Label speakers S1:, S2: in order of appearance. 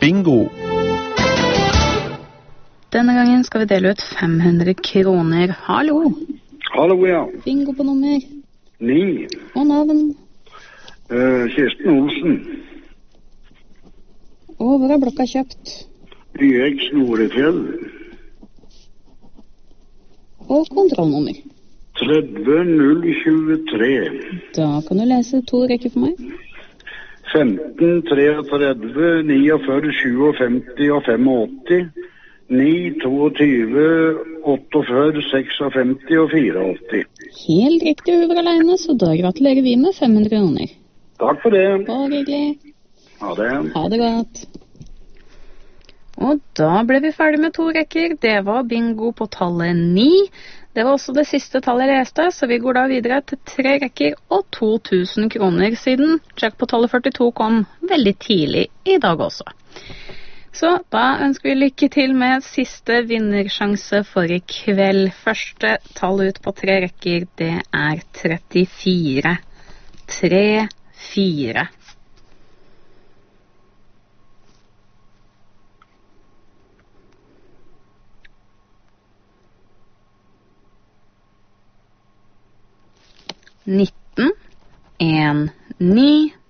S1: bingo.
S2: Denne gangen skal vi dele ut 500 kroner. Hallo.
S3: Hallo, ja.
S2: Bingo på nummer.
S3: 9.
S2: Og navn.
S3: Kirsten Olsen.
S2: Og hvor er blokka kjøpt?
S3: YX Norefjell.
S2: Og kontrollnummer.
S3: 30023.
S2: Da kan du lese 2 rekker for meg.
S3: 15, 33, 49, 57 og 85. 9, 22, 48, 56 og 84.
S2: Helt riktig over alene, så da gratulerer vi med 500 kroner.
S3: Takk for det.
S2: Bare hyggelig.
S3: Ha det.
S2: Ha det godt. Og da ble vi ferdig med 2 rekker. Det var bingo på tallet 9. Det var også det siste tallet jeg leste, så vi går da videre til 3 rekker og 2000 kroner, siden jackpot-tallet 42 kom veldig tidlig i dag også. Så da ønsker vi lykke til med siste vinnersjanse for i kveld. Første tall ut på 3 rekker, det er 34. 3-4. Nitten, 1, 9,